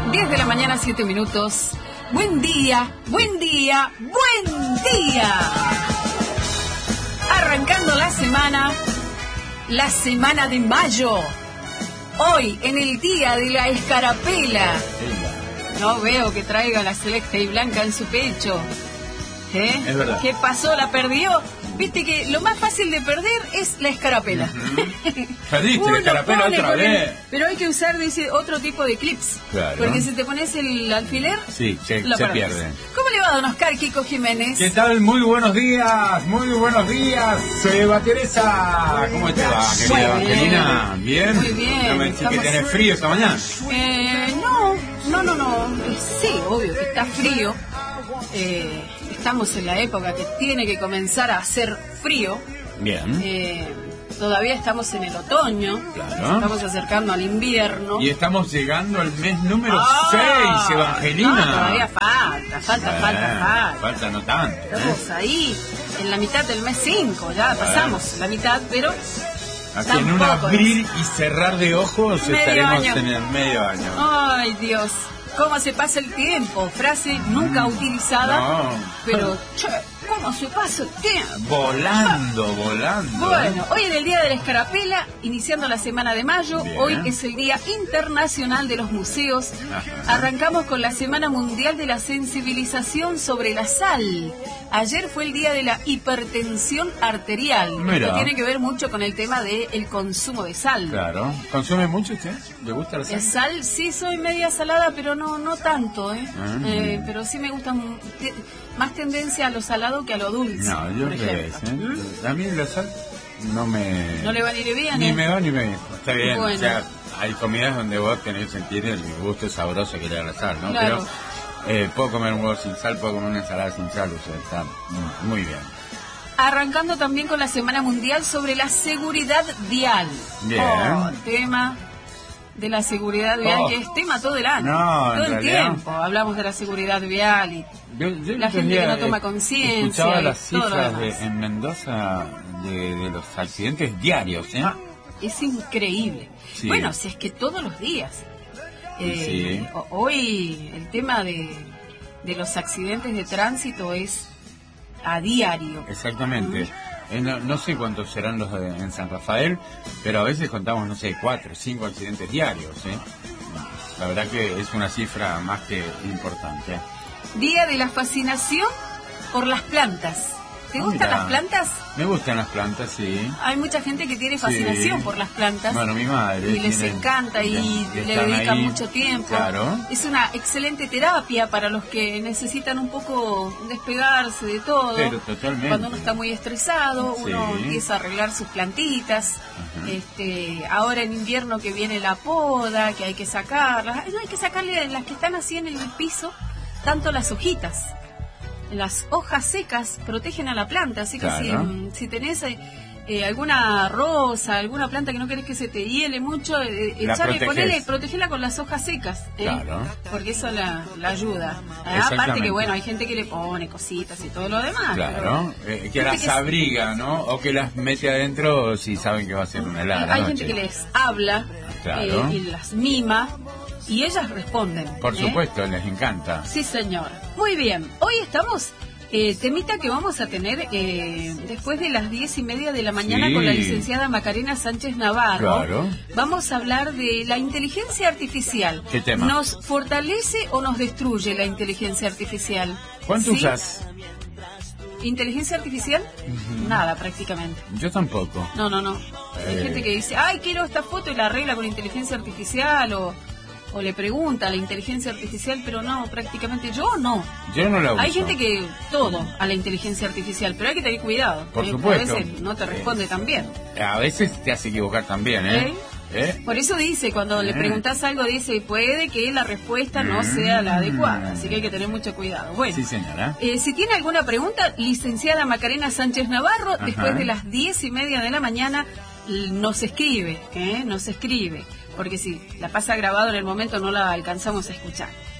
10 de la mañana, 7 minutos. Buen día, buen día, buen día. Arrancando la semana de mayo. Hoy, en el día de la escarapela. No veo que traiga la celeste y blanca en su pecho. Es verdad. ¿Qué pasó? ¿La perdió? Viste que lo más fácil de perder es la escarapela. Perdiste la escarapela otra vez. Pero hay que usar, dice, otro tipo de clips. Claro. Porque si te pones el alfiler, sí, se pierde. ¿Cómo le va, don Oscar Kiko Jiménez? ¿Qué tal? Muy buenos días, muy buenos días. Soy Eva Teresa. ¿Cómo te va, querida Evangelina? ¿Bien? Muy bien. ¿No me decís que tenés frío esta mañana? No. Sí, obvio que está frío. Estamos en la época que tiene que comenzar a hacer frío. Bien. Todavía estamos en el otoño. Claro. Estamos acercando al invierno. Y estamos llegando al mes número 6, Evangelina. No, todavía falta. Falta no tanto. Estamos ahí, en la mitad del mes 5. Ya pasamos la mitad, pero aquí en un abrir y cerrar de ojos estaremos en el medio año. Ay, Dios. ¿Cómo se pasa el tiempo? Frase nunca utilizada, no. Pero, ¿cómo se pasa el tiempo? Volando. Bueno, hoy es el día de la escarapela, iniciando la semana de mayo. Bien. Hoy es el Día Internacional de los Museos. Ajá. Arrancamos con la Semana Mundial de la Sensibilización sobre la Sal. Ayer fue el día de la hipertensión arterial. Mira. Esto tiene que ver mucho con el tema del consumo de sal. Claro. ¿Consume mucho usted? ¿Le gusta la sal? Sal, sí, soy media salada, pero no tanto, pero sí me gusta más tendencia a lo salado que a lo dulce. No, yo creo que a mí la sal no le va ni le viene. Ni me va ni me viene. Está bien, bueno. O sea, hay comidas donde vos tenés que sentir el gusto sabroso que le da la sal, ¿no? Claro. Pero puedo comer un huevo sin sal, puedo comer una ensalada sin sal, o sea, está muy bien. Arrancando también con la Semana Mundial sobre la Seguridad Vial. Bien. Tema de la seguridad vial, que es tema todo el año. No, todo el tiempo hablamos de la seguridad vial y yo la gente que no toma conciencia. Escuchaba las cifras en Mendoza de los accidentes diarios, ¿eh? Es increíble. Sí. Bueno, si es que todos los días. Sí. Hoy el tema de los accidentes de tránsito es a diario. Exactamente. No sé cuántos serán los en San Rafael, pero a veces contamos, 4 o 5 accidentes diarios, ¿eh? La verdad que es una cifra más que importante. Día de la fascinación por las plantas. ¿Te gustan las plantas? Me gustan las plantas, sí. Hay mucha gente que tiene fascinación por las plantas. Bueno, mi madre. Y les encanta y le dedican mucho tiempo. Claro. Es una excelente terapia para los que necesitan un poco despegarse de todo. Pero totalmente. Cuando uno está muy estresado, uno empieza a arreglar sus plantitas. Ahora en invierno que viene la poda, que hay que sacarlas. No hay que sacarle las que están así en el piso, tanto las hojitas. Las hojas secas protegen a la planta, así que si tenés alguna rosa, alguna planta que no querés que se te hiele mucho, protegela con las hojas secas, Claro. Porque eso la ayuda. Aparte que hay gente que le pone cositas y todo lo demás. Claro, que las abriga, ¿no? O que las mete adentro si saben que va a ser una helada. Hay gente que les habla y las mima. Y ellas responden. Por supuesto, les encanta. Sí, señor. Muy bien. Hoy estamos, temita que vamos a tener después de las 10:30 de la mañana con la licenciada Macarena Sánchez Navarro. Claro. Vamos a hablar de la inteligencia artificial. ¿Qué tema? ¿Nos fortalece o nos destruye la inteligencia artificial? ¿Cuánto usas? ¿Inteligencia artificial? Nada, prácticamente. Yo tampoco. No. Hay gente que dice, quiero esta foto y la arregla con inteligencia artificial o le pregunta a la inteligencia artificial, pero no, prácticamente yo no. Yo no la uso. Hay gente que todo a la inteligencia artificial, pero hay que tener cuidado. Por supuesto. A veces no te responde tan bien. A veces te hace equivocar también, ¿eh? Por eso dice, cuando le preguntas algo, dice, puede que la respuesta no sea la adecuada, así que hay que tener mucho cuidado. Bueno, sí, señora. Si tiene alguna pregunta, licenciada Macarena Sánchez Navarro, después de las 10:30 de la mañana, nos escribe, porque si la pasa grabado en el momento no la alcanzamos a escuchar.